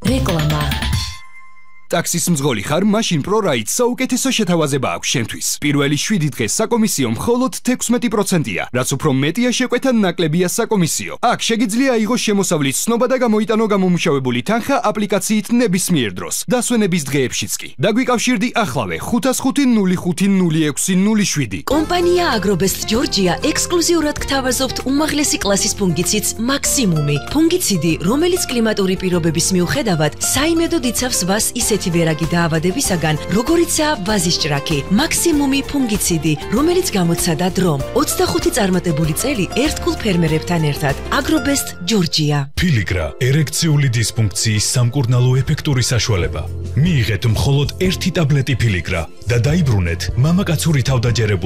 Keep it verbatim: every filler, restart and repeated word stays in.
რეკლამა ტაქსის მძღოლი ხარ, მაშინ ProRide საუკეთესო შეთავაზება აქვს შენთვის. პირველი შვიდი დღე საკომისიო მხოლოდ თექვსმეტი პროცენტია, რაც უფრო მეტია შეკვეთა ნაკლებია საკომისიო. აქ შეგიძლია აიღოს შემოსავლის ცნობა და გამოიტანო გამომუშავებული თანხა აპლიკაციით ნებისმიერ დროს, დასვენების დღეებშიც კი. დაგვიკავშირდი ახლავე ხუთას ხუთი ნული ხუთი ნული ექვსი ნული შვიდი. კომპანია Agrobest Georgia ექსკლუზიურად გთავაზობთ უმაღლესი კლასის ფუნგიციდს მაქსიმუმი. ფუნგიციდი, რომელიც კლიმატური პირობების მიუხედავად საიმედოდ იცავს ვას ისეთ ვერაგი დაავადებისაგან, როგორიცაა ვაზის ჭრაქი. მაქსიმუმი ფუნგიციდი, რომელიც გამოცადა დრომ. ოცდახუთი წარმატებული წელი ერთგულ ფერმერებთან ერთად. Agrobest Georgia. Filigra ერექციული დისფუნქციის სამკურნალო ეფექტური საშუალება. მიიღეთ მხოლოდ ერთი ტაბლეტი Filigra და დაიბრუნეთ მამაკაცური თავდაჯერებულება.